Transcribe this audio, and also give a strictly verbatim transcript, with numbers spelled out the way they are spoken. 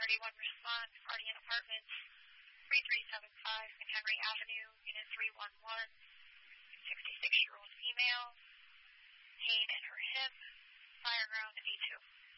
one response, Guardian Apartments, three three seven five McHenry Avenue, Unit three one one, sixty-six-year-old female, pain in her hip, fire ground A two.